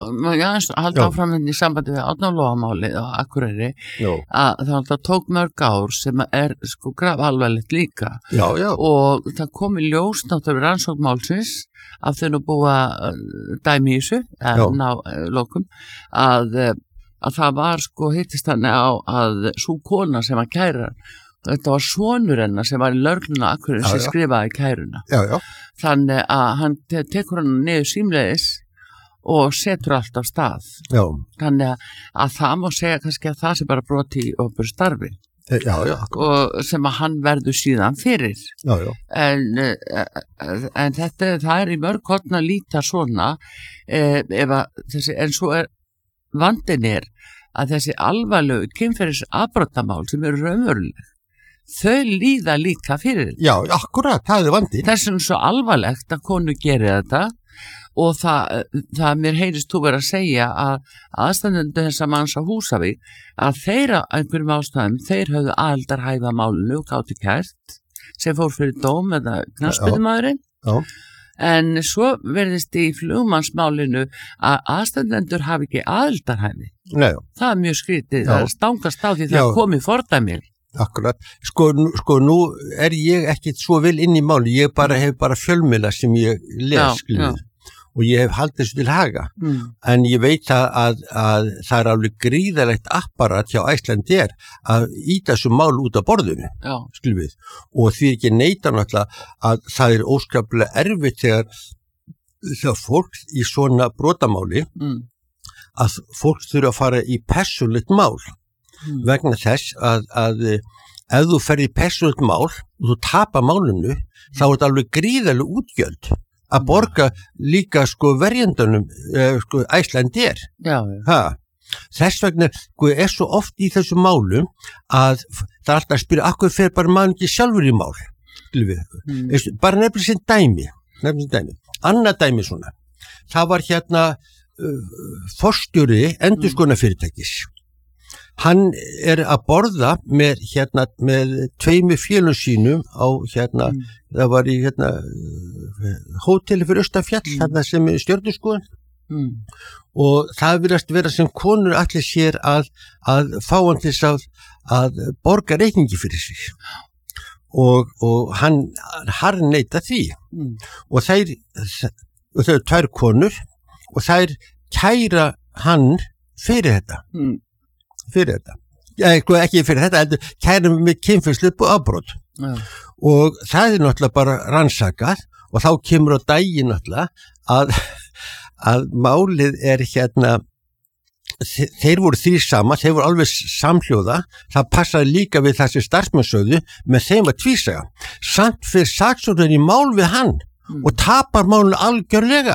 halda áfram í sambandi við Árnalóamálið á Akureyri að það alltaf tók mörg ár sem sko grafalvarlegt líka og það kom í ljós náttúrulega rannsóknmálsins af þau nú búa dæmi í þessu ná lokum að það var sko hittist þannig á að sú kona sem að kæra þetta var sonur hennar sem var í lögreglunni á Akureyri sem skrifaði kæruna þannig að hann tekur hann niður símleiðis og setur allt á stað þannig að það má segja kannski að það sé bara broti í opinberu starfi og sem að hann verður síðan fyrir en það í mörg horn að líta svona en svo vandinn að þessi alvarlegu kynferðisafbrotamál sem eru raunveruleg þau líða líka fyrir þetta. Já, akkurat, það vandi. Þessum svo alvarlegt að konu gerir þetta og það mér heyrist þú verið að segja að aðstandandi þessa manns á Húsavík að þeirra einhverjum ástæðum þeir höfðu aldarhæfa málinu og gátu kært sem fór fyrir dóm eða knattspyrnumaðurinn en svo verðist í flugmannsmálinu að aðstandendur hafi ekki aldarhæfi. Nei. Það mjög skrítið, það stangast á því það komið fordæmir. Akkurat, sko nú ég ekkit svo vel inn í máli, ég hef bara fjölmiðla sem ég les og ég hef haldið þessu til haga en ég veit að það alveg gríðalegt apparat hjá Icelandair að íta þessu mál út af borðinu og því ekki neita náttúrulega að það óskaplega erfitt þegar fólk í svona brotamáli að fólk þurfa að fara í persónulegt mál vegna þess að ef þú ferð í persónulegt mál og þú tapar málinu þá er þetta alveg gríðaleg útgjöld að borga líka sko verjendunum sko Icelandair þess vegna svo oft í þessu málum að það alltaf að spyrja akkur fer bara maður ekki sjálfur í mál bara nefnilega sem dæmi annað dæmi svona það var forstjóri endurskoðunarfyrirtækis hann að borða með tveimur félögum sínum á það var í hóteli fyrir Östafjall þarna sem stjörnuskoðun og það virðast vera sem konur allir sér að fá hann til að borga reikningi fyrir sig og hann harðneita því og þau eru tvær konur og þær kæra hann fyrir þetta ekki fyrir þetta heldur kærum með kynferðislegt afbrot og það náttúrulega bara rannsakað og þá kemur á daginn náttúrulega að málið þeir voru þrír saman, þeir voru alveg samhljóða, það passaði líka við þessi starfsmannsögðu með þeim að tvísaga samt fyrir saksóknarinn í mál við hann og tapar málinu algjörlega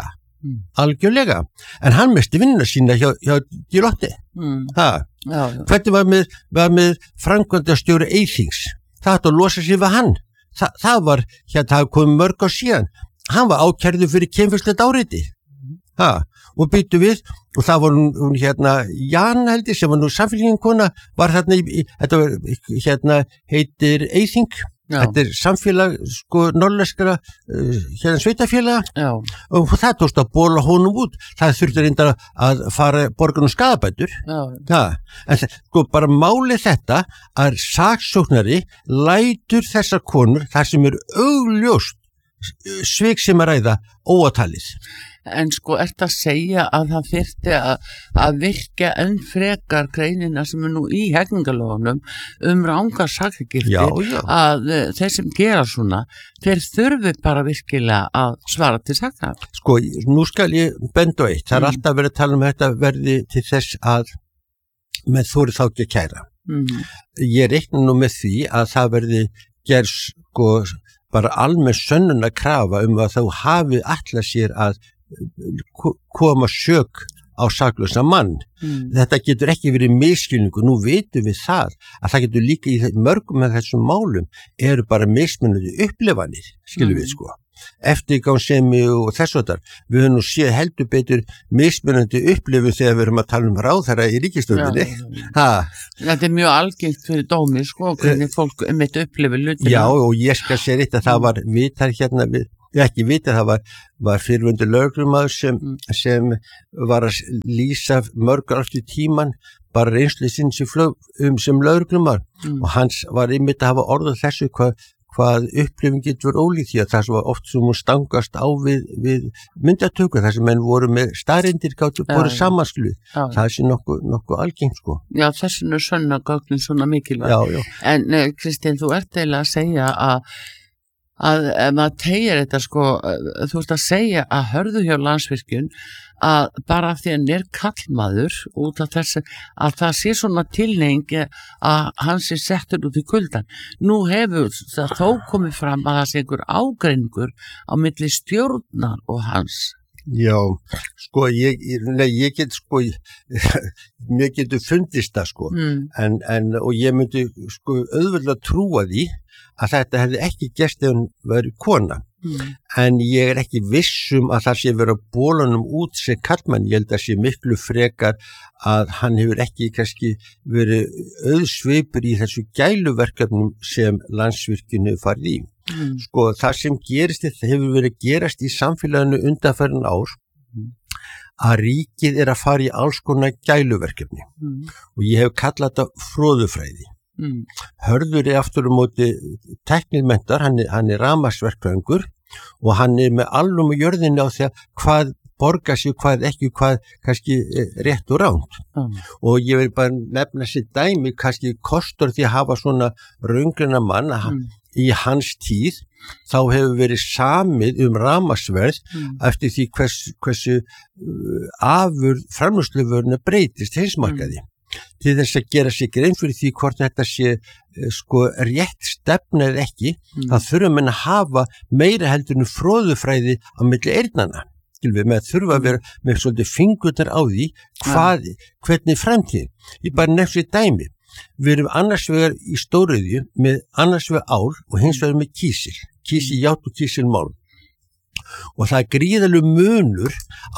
en hann misti vinnuna sína hjá Deloitte hvernig var með framkvæmdastjóri Eyþings það átti að losa sig við hann það var það kom mörg á síðan hann var ákærður fyrir kynferðislegt áreiti og byttu við og það var hún Jan heldur sem var nú samfélagskona var þetta var heitir Eyþing þetta samfélag norðlenskra sveitafélaga og það tókst að bóla honum út það þurfti reyndar að fara borgunum skaðabætur en bara máli þetta að saksóknari lætur þessar konur þar sem augljóst svik sem að ræða óatalið En ertu að segja að það þyrfti að virka enn frekar greinina sem nú í hegningalögunum rangar sakargiftir að þeir sem gera svona, þeir þurfi bara virkilega að svara til sakar? Nú skal ég benda á eitt. Það alltaf verið að tala þetta verði til þess að með þóri þá ekki að kæra. Ég reikna nú með því að það verði gerð bara almenn sönnun að krafa að þú hafi ætlað sér að koma sök á saklausa mann. Þetta getur ekki verið misskilningu. Nú vitum við að það getur líka í mörgum af þessum málum eru bara mismunandi upplifanir, skilum við eftirgangssemi og þess og þar. Við höfum nú séð heldur betur mismunandi upplifun þegar við erum að tala ráðherra í ríkisstjórninni. Þetta mjög algengt fyrir dómi, hvernig fólk mitt upplifir hlutina. Já, og ég skal segja eitt að það var viðtal við Ég ekki viti, það var fyrrvundur lögreglumaður sem var að lýsa mörg aftur tíman bara reynslu sinn sem lögreglumaður og hans var einmitt að hafa orðað þessu hvað upplifin getur ólíkt því að það var oft sem hún stangast á við myndatöku þar sem menn voru með staðreyndir gátu voru samanslu. Það sé nokkuð algengt sko. Já, þessinu sönnagögnin svona mikilvæg. En Kristín, þú ert eiginlega að segja að ef maður tegir þetta sko, þú ert að segja að hörðu hjá Landsvirkjun að bara af því að hann kallmaður út af þessu að það sé svona tilneying að hann sé settur út í kuldan. Nú hefur það þó komið fram að það sé einhver ágreiningur á milli stjórnar og hans. Já, sko, ég get sko, mér getur fundist það sko, og ég myndi sko auðvitað trúa því að þetta hefði ekki gerst ef hann verið kona. En ég ekki vissum að það sé verið að bólunum út sem karlmann, ég held að sé miklu frekar að hann hefur ekki kannski verið auðsveipur í þessu gæluverkefnum sem Landsvirkjun hefur farið í. Sko það sem gerist þetta hefur verið að gerast í samfélaginu undanfarin ár að ríkið að fara í alls konar gæluverkefni og ég hef kallað þetta fróðufræði. Hörður aftur móti tæknilmentar, hann rafmagnsverkfræðingur og hann með allum og jörðinni á því að hvað borgar sig, hvað ekki, hvað kannski rétt og ránt. Og ég vil bara nefna sér dæmi, kannski kostur því að hafa svona raungrana mann í hans tíð, þá hefur verið samið rafmagnsverð eftir því hversu framleiðsluvöruna breytist heimsmarkaði. Til þess að gera sig grein fyrir því hvort þetta sé sko rétt stefna eða ekki, þá þurfum við að hafa meira heldur fróðufræði á milli eyrnanna. Með þurfa að vera með svolítið fingurnar á því hvernig framtíð. Ég bara nefnir dæmi. Við erum annars vegar í stóriðju með annars vegar ál og hins vegar með kísiljárn og kísilmálm. Og það gríðalegu munur á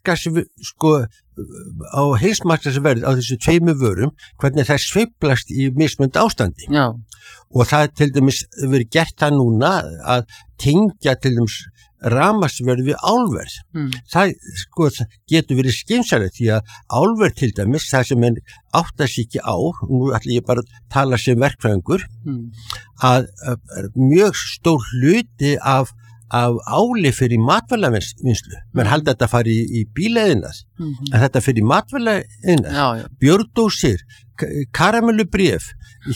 á heimsmarkaðsverð á þessu tveimu vörum, hvernig það sveiflast í mismunandi ástandi. Já. Og það til dæmis verið gert það núna að tengja til dæmis rafmagnsverð við álverð. Það getur verið skynsamlegt því að álverð til dæmis, það sem en áttar sig ekki á, nú ætla ég bara að tala sem verkfræðingur, að mjög stór hluti af áli fyrir matvælavinnslu. Menn halda þetta fari í bíleiðinað, en þetta fyrir matvælavinnslu. Bjórdósir, karamellubréf,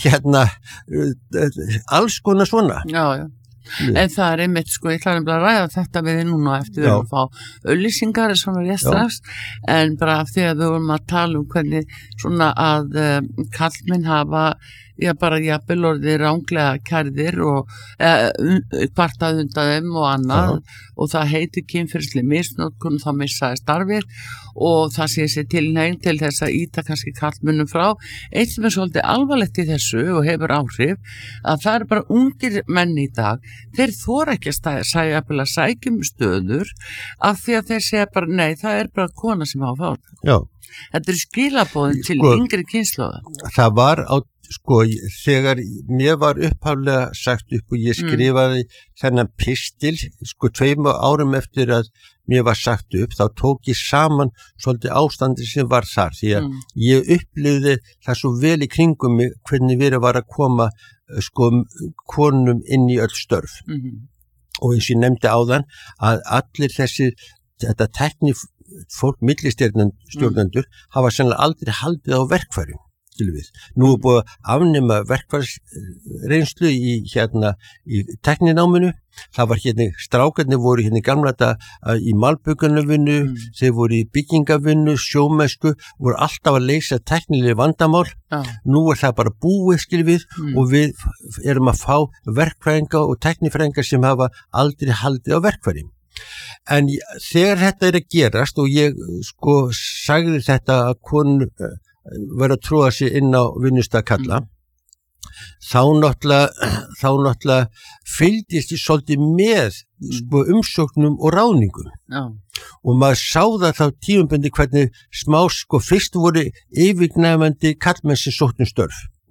alls konar svona. Já. En það einmitt sko, ég ætla að ræða þetta við þið núna eftir við að fá auglýsingar svona rétt strax, en bara af því að við vorum að tala hvernig svona að kallmenn hafa bara jafnvel orðið ránglega kærðir og kvartað undan þeim og annað og það heitir kynferðisleg misnotkun, þá missaði starfið og það sé sér tilhneiging til þess að ýta kannski kallmönnum frá. Eitt sem svolítið alvarlegt í þessu og hefur áhrif að það bara ungir menn í dag, þeir þora ekki að sækja stöður af því að þeir segja bara nei, það bara kona sem á að fá þetta. Já. Þetta skilabóðin til yngri kynslóða. Það var á þegar mér var upphaflega sagt upp og ég skrifaði þennan pistil 2 árum eftir að mér var sagt upp, þá tók ég saman svolítið ástandi sem var þar því að ég upplifði það svo vel í kringum mig hvernig verið var að koma konum inn í öll störf og eins og ég nefndi áðan að allir þetta tækni fólk millistjórnendur hafa sannlega aldrei haldið á verkfærum. Nú búið að afnema verkfærsreynslu í teknináminu. Það var strákarnir voru gamla þetta í malbyggarvinnu, þeir voru í byggingavinnu, sjómennsku, voru alltaf að leysa teknileg vandamál. Nú það bara búið og við erum að fá verkfræðinga og teknifræðinga sem hafa aldrei haldið á verkfærum. En þegar þetta að gerast og ég sagði þetta að konur verið að tróða sig inn á vinnustað kalla, þá náttúrulega fylgdist ég svolítið með umsóknum og ráðningum. Og maður sá það þá tímabundið hvernig fyrst voru yfirgnæfandi karlmenn sem sóttu störf.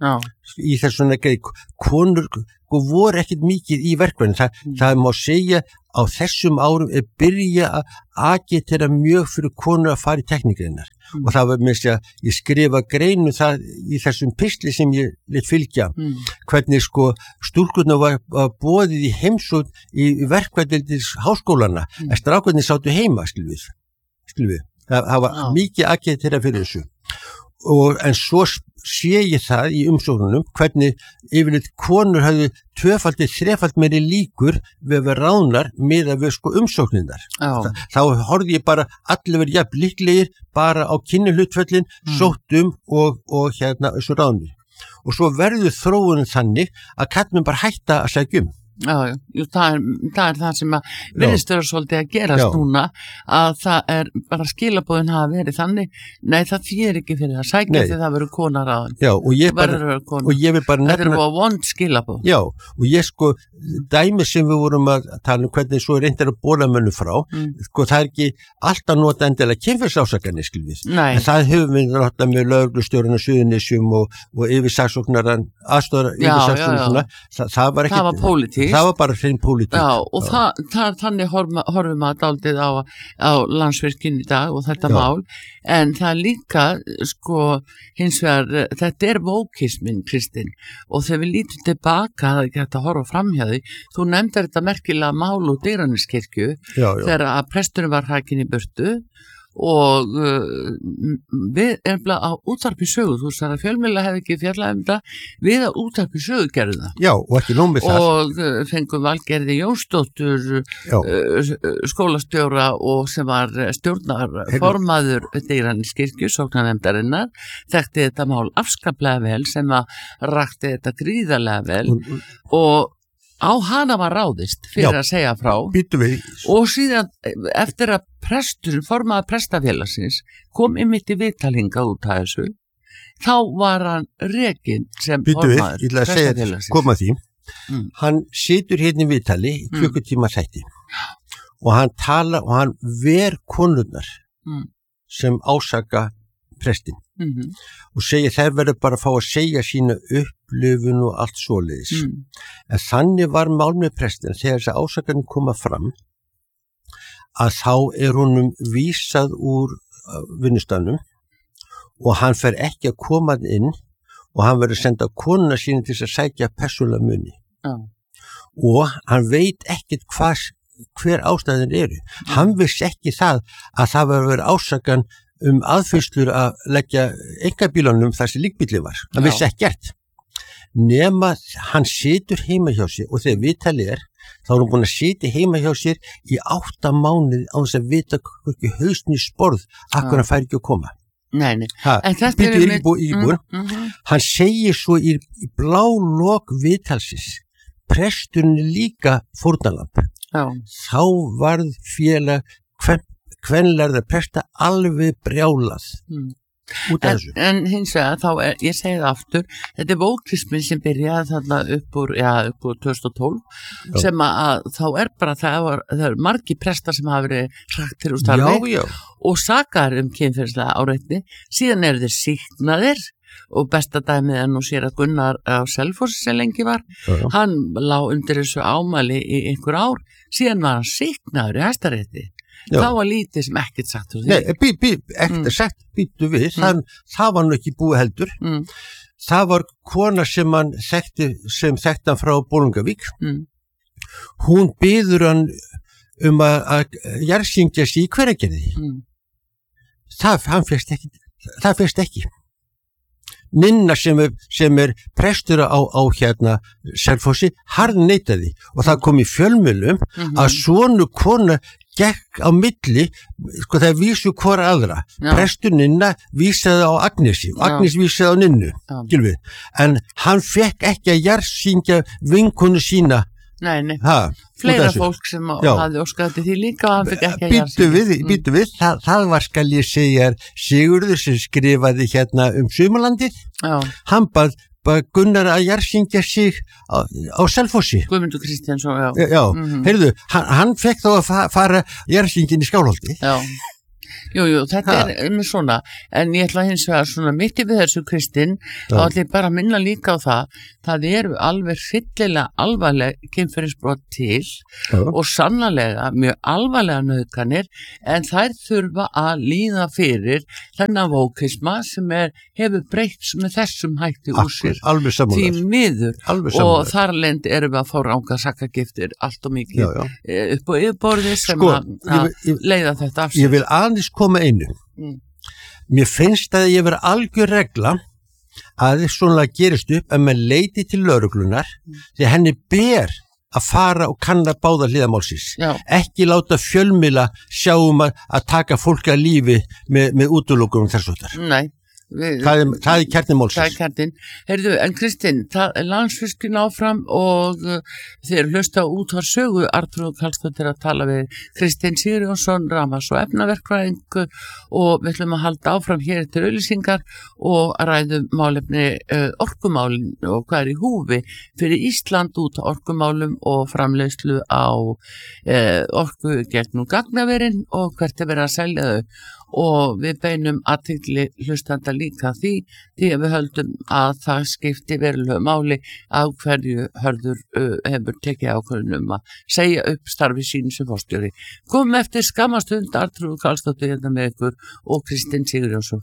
í þessuna konur voru ekkert mikið í verkvæðin, það má segja á þessum árum byrja að agitera mjög fyrir konur að fara í tekníkreinar og það var með þess að ég skrifa greinu það í þessum pistli sem ég lit fylgja hvernig stúlkurnar var boðið í heimsókn í verkvæðildis háskólana en strákarnir sátu heima skilvið. Það var mikið agitera fyrir þessu en svo sé ég það í umsóknunum hvernig yfirleitt konur hafði tvöfaldi, þrefald meiri líkur við að vera ráðnar miðað við umsóknirnar. Þá horfði ég bara allir verið jafn líklegir bara á kynjahlutföllin, sóttum og þessu ráðnir. Og svo verður þróunin þannig að karlmenn bara hætta að segja Já, það er það sem að virðist vera svolítið að gerast núna að það er bara skilabóðin hafa verið þannig, nei það þýðir ekki fyrir það sækja því það verður konar á og ég vil bara þetta er bara vond skilabóð og ég dæmi sem við vorum að tala hvernig svo reyndar að bóla mönnum frá það er ekki alltaf nota endilega kynferðsásakanir en það hefur við náttúrulega með lögreglustjórinn á Suðurnesjum og yfirsaksóknaran aðstoðar yfirsaksóknarna það var pólitík það var bara hrein pólitík og þannig horfum að dálítið á Landsvirkjun í dag og þetta mál en það líka hins vegar þetta er vókismin Kristín og þegar við lítum tilbaka það er ekki hægt að horfa fram hjá því þú nefndir þetta merkilega mál úr Digranesskirkju þegar að presturinn var hrakinn í burtu og við erum bara á útvarpi sögu þú sagði að fjölmiðla hefði ekki fjallað þetta við að útvarpi sögu gerðu það og ekki nómið það og fengum Valgerði Jónsdóttur skólastjóra og sem var stjórnarformaður Digranesskirkju sóknarnefndarinnar þekkti þetta mál afskaplega vel sem að rakti þetta gríðarlega vel og á hana var ráðist fyrir að segja frá og síðan eftir að presturinn, formaður prestafélagsins kom einmitt í viðtalinga út af þessu þá var hann rekinn sem formaður prestafélagsins koma því hann situr hérna í viðtali í klukkutíma þætti og hann tala og hann ver konurnar sem ásaka prestin og segja þær verður bara að fá að segja sína upplifun og allt svoleiðis en þannig var mál með prestin þegar þess að ásakanum koma fram að þá er honum vísað úr vinnustafnum og hann fer ekki að koma inn og hann verður að senda konuna sína til að sækja persónulega muni og hann veit ekkert hver ástæðin eru hann vissi ekki það að það verður að vera ásakan aðfyrslur að leggja einkabílunum þar sem líkbíli var. Það vissi ekkert. Nema hann situr heima hjá sér og þegar viðtalið þá er hann búin að sitja heima hjá sér í 8 mánuði á þess að vita ekki hausn í sporð akkur hann fær ekki að koma. Nei. En þetta er íbúin. Hann segir svo í blá lok viðtalsins presturinn líka fórnarlamb. Þá varð félag kvenlærða presta alveg brjálað út af þessu. En hins vegar þá ég segi það aftur, þetta er vókismin sem byrjaði þarna upp úr 2012 sem að þá bara það er margi prestar sem hafa verið hraktir úr starfi og sakaðir kynferðislega áreitni, síðan eru þeir sýknaðir og besta dæmið nú sér að Gunnar á Selfossi sem lengi var, hann lá undir þessu ámæli í einhver ár, síðan var hann sýknaður í Hæstarétti. Það var lítið sem ekkert sagt úr því. Nei, ekkert sagt býttu við, það var nú ekki búið heldur. Það var kona sem hann þekkti hann frá Bolungarvík. Hún biður hann að jarðsyngja sig í Hveragerði. Það fyrst ekki. Ninna sem er prestur á Selfossi, harðneitaði og það kom í fjölmiðlum að svona kona gekk á milli, það vísu hvora aðra. Prestur Ninna vísaði á Agnesi og Agnes vísaði á Ninnu, en hann fekk ekki að jarðsyngja vinkonu sína. Nei. Fleira fólk sem hafði óskað til því líka og hann fikk ekki að jarðsyngja. Býtu við, það var skal ég segja Sigurður sem skrifaði hérna Sumarlandið. Hann bað Gunnar að jarðsyngja sig á Selfossi. Guðmundur Kristjánsson, heyrðu, hann fekk þá að fara jarðsyngin í Skálholti. Jú, þetta með svona, en ég ætla hins vegar svona mitt yfir þessu Kristinn, þá ætla ég bara að minna líka á það eru alveg hryllilega alvarleg kynferðisbrot til og sannarlega mjög alvarlega nauðganir, en þær þurfa að líða fyrir þennan vókisma sem hefur breytt með þessum hætti úr sér því miður og þar lend erum við að fá ranga sakargiftir allt og mikið upp á yfirborði sem að leiða þetta af sér. Ég vil aðeins koma einu. Mér finnst að ég vera algjör regla að þess svona gerist upp að maður leiti til lögreglunar því henni ber að fara og kanna báða hliðamálsins. Ekki láta fjölmiðla sjá að taka fólk að lífi með útilokum þess og þar. Nei. Það er kjarnin málsins. Það er kjarnin. Heyrðu, en Kristinn, Landsvirkjun áfram og þeir hlusta út á sögu Arnþrúður Karlsdóttir að tala við Kristinn Sigurjónsson, ramas- og efnaverkfræðing og við ætlum að halda áfram hér til auglýsingar og ræðum málefni orkumálin og hvað í húfi fyrir Ísland út á orkumálum og framleiðslu á orku gegnum gagnaverin og hvert verið að selja þau. Og við beinum athygli hlustanda líka því að við höldum að það skipti verulegu máli á hverju Hörður hefur tekið ákvörðun að segja upp starfi sínu sem forstjóri. Komum eftir skamastund Arnþrúður Karlsdóttir hérna með ykkur og Kristinn Sigurjónsson.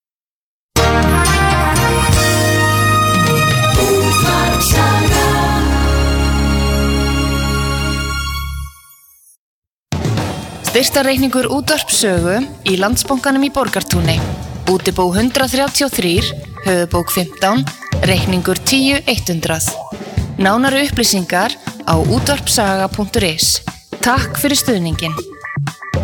Styrktarreikningur Útvarpssögu í Landsbankanum í Borgartúni. Útibú 133, höfubók 15, reikningur 10.100. Nánari upplýsingar á útvarpssaga.is. Takk fyrir stuðningin.